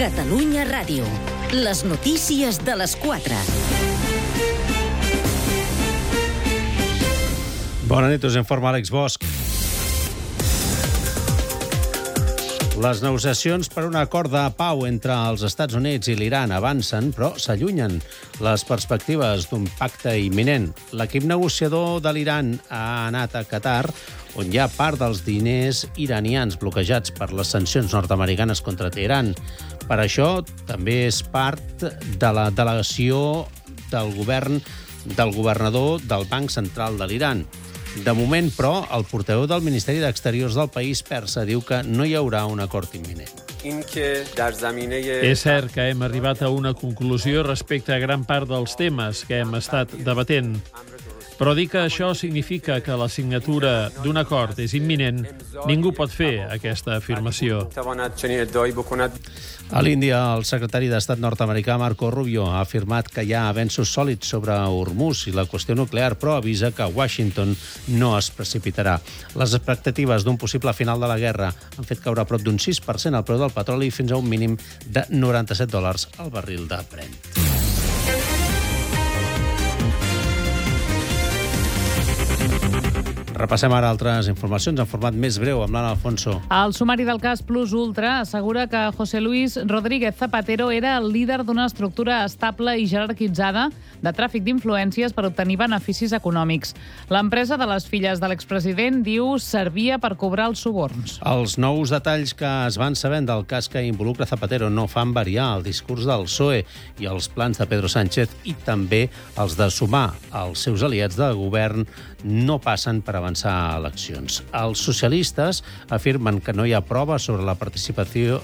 Catalunya Ràdio. Les notícies de les 4. Bona nit, us informa Àlex Bosch. Les negociacions per un acord de pau entre els Estats Units i l'Iran avancen, però s'allunyen les perspectives d'un pacte imminent. L'equip negociador de l'Iran ha anat a Qatar, on hi ha part dels diners iranians bloquejats per les sancions nord-americanes contra Teheran. Per això també és part de la delegació del governador del Banc Central de l'Iran. De moment, però, el portaveu del Ministeri d'Exteriors del país persa diu que no hi haurà un acord imminent. És cert que hem arribat a una conclusió respecte a gran part dels temes que hem estat debatent. Però dir que això significa que la signatura d'un acord és imminent, ningú pot fer aquesta afirmació. A l'Índia, el secretari d'Estat nord-americà Marco Rubio ha afirmat que hi ha avenços sòlids sobre Hormuz i la qüestió nuclear, però avisa que Washington no es precipitarà. Les expectatives d'un possible final de la guerra han fet caure a prop d'un 6% el preu del petroli fins a un mínim de $97 al barril de Brent. Repassem ara altres informacions en format més breu amb l'Anna Alfonso. El sumari del cas Plus Ultra assegura que José Luis Rodríguez Zapatero era el líder d'una estructura estable i jerarquitzada de tràfic d'influències per obtenir beneficis econòmics. L'empresa de les filles de l'expresident diu servia per cobrar els suborns. Els nous detalls que es van sabent del cas que involucra Zapatero no fan variar el discurs del PSOE i els plans de Pedro Sánchez i també els de sumar els seus aliats de govern no passen per avançar a eleccions. Els socialistes afirmen que no hi ha proves sobre la participació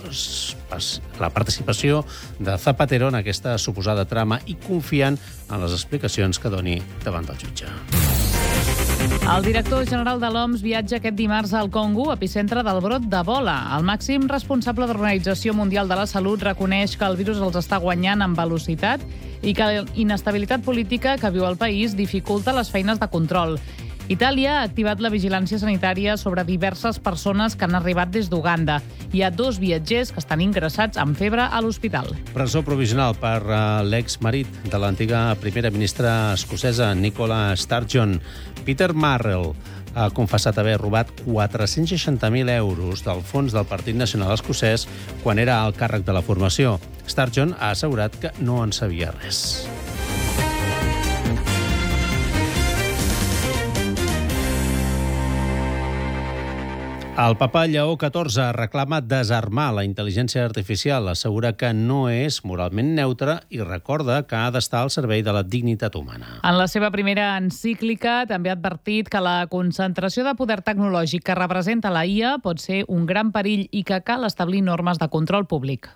de Zapatero en aquesta suposada trama i confien en les explicacions que doni davant del jutge. El director general de l'OMS viatja aquest dimarts al Congo, epicentre del brot d'Ebola. El màxim responsable de l'Organització Mundial de la Salut reconeix que el virus els està guanyant en velocitat i que la inestabilitat política que viu el país dificulta les feines de control. Itàlia ha activat la vigilància sanitària sobre diverses persones que han arribat des d'Uganda. Hi ha 2 viatgers que estan ingressats amb febre a l'hospital. Presó provisional per l'exmarit de l'antiga primera ministra escocesa Nicola Sturgeon. Peter Marrell ha confessat haver robat 460.000 euros del fons del Partit Nacional Escocès quan era al càrrec de la formació. Sturgeon ha assegurat que no en sabia res. El papa Lleó XIV reclama desarmar la intel·ligència artificial, assegura que no és moralment neutra i recorda que ha d'estar al servei de la dignitat humana. En la seva primera encíclica també ha advertit que la concentració de poder tecnològic que representa la IA pot ser un gran perill i que cal establir normes de control públic.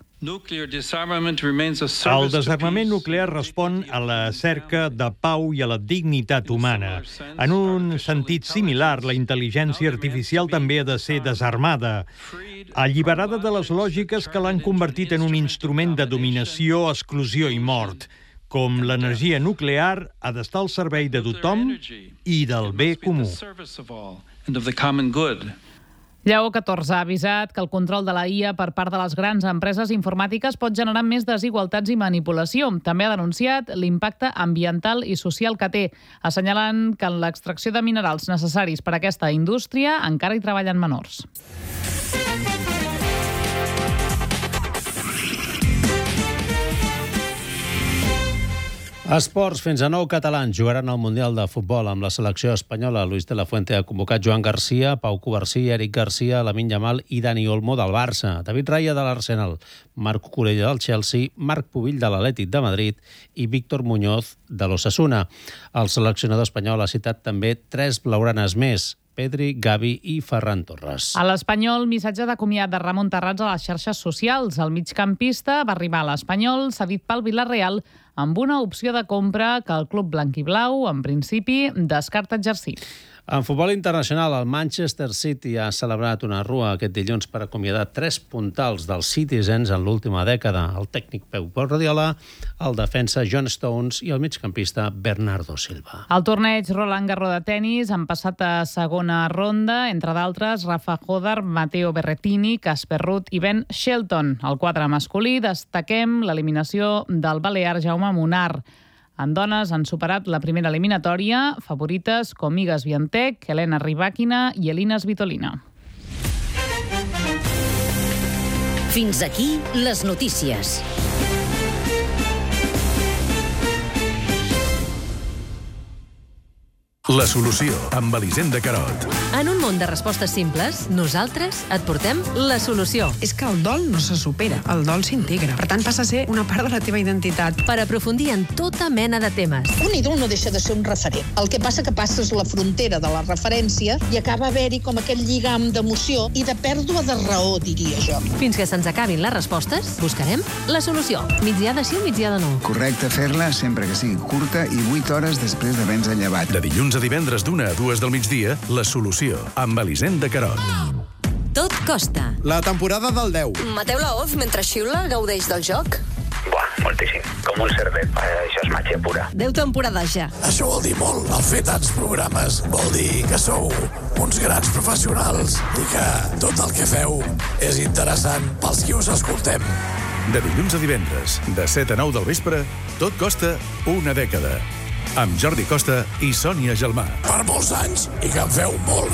El desarmament nuclear respon a la cerca de pau i a la dignitat humana. En un sentit similar, la intel·ligència artificial també ha de ser desarmada, alliberada de les lògiques que l'han convertit en un instrument de dominació, exclusió i mort. Com l'energia nuclear ha d'estar al servei de tothom i del bé comú. Lleó XIV ha avisat que el control de la IA per part de les grans empreses informàtiques pot generar més desigualtats i manipulació. També ha denunciat l'impacte ambiental i social que té, assenyalant que en l'extracció de minerals necessaris per a aquesta indústria encara hi treballen menors. Esports, fins a 9 catalans jugaran al Mundial de Futbol amb la selecció espanyola. Luis de la Fuente ha convocat Joan Garcia, Pau Covarsí, Eric Garcia, Lamine Yamal i Dani Olmo del Barça, David Raya de l'Arsenal, Marc Cucurella del Chelsea, Marc Pubill de l'Atlètic de Madrid i Víctor Muñoz de l'Osasuna. El seleccionador espanyol ha citat també 3 blaugranes més, Pedri, Gavi i Ferran Torres. A l'Espanyol, missatge de comiat de Ramon Terrats a les xarxes socials. El migcampista va arribar a l'Espanyol, cedit pel Villarreal, amb una opció de compra que el club blanquiblau, en principi, descarta exercir. En futbol internacional, el Manchester City ha celebrat una rua aquest dilluns per acomiadar 3 puntals dels Citizens en l'última dècada. El tècnic Pep Guardiola, el defensa John Stones i el migcampista Bernardo Silva. Al torneig Roland Garros de tennis han passat a segona ronda, entre d'altres, Rafa Nadal, Matteo Berrettini, Casper Ruud i Ben Shelton. Al quadre masculí destaquem l'eliminació del balear Jaume Munar. En dones han superat la primera eliminatòria, favorites com Iga Swiatek, Elena Rybakina i Elina Svitolina. Fins aquí les notícies. La solució, amb Elisenda Carot. En un món de respostes simples, nosaltres et portem la solució. És que el dol no se supera, el dol s'integra. Per tant, passa a ser una part de la teva identitat. Per aprofundir en tota mena de temes. Un ídol no deixa de ser un referent. El que passa que passes la frontera de la referència i acaba haver-hi com aquell lligam d'emoció i de pèrdua de raó, diria jo. Fins que se'ns acabin les respostes, buscarem la solució. Migdià de sí o migdià de no. Correcte fer-la sempre que sigui curta i 8 hores després d'haver-nos llevat. De dilluns a divendres d'1 a 2 del migdia, La Solució, amb Elisenda Carot. Tot costa. La temporada del 10. Mateu Laoz, mentre xiula, gaudeix del joc? Buah, moltíssim. Com un cerdet. Això és màgia pura. 10 temporades ja. Això vol dir molt. El fer tants programes vol dir que sou uns grans professionals i que tot el que feu és interessant pels qui us escoltem. De dilluns a divendres, de 7 a 9 del vespre, Tot costa una dècada. Amb Jordi Costa i Sònia Gelmà. Per molts anys i que en feu molts.